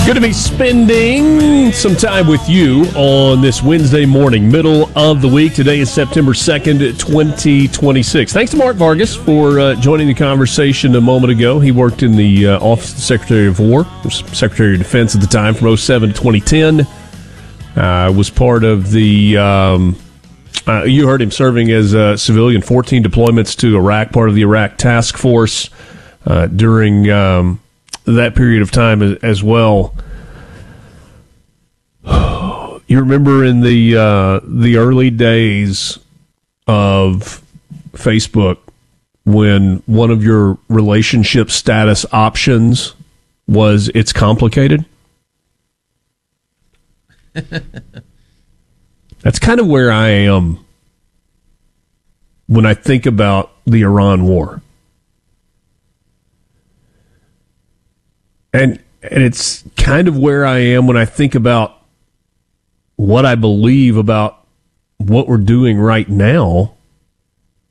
Good to be spending some time with you on this Wednesday morning, middle of the week. Today is September 2nd, 2026. Thanks to Mark Vargas for joining the conversation a moment ago. He worked in the Office of the Secretary of War, was Secretary of Defense at the time from 2007 to 2010. Was part of the, you heard him serving as a civilian, 14 deployments to Iraq, part of the Iraq Task Force during that period of time as well. You remember in the early days of Facebook when one of your relationship status options was "it's complicated"? That's kind of where I am when I think about the Iran war. And it's kind of where I am when I think about what I believe about what we're doing right now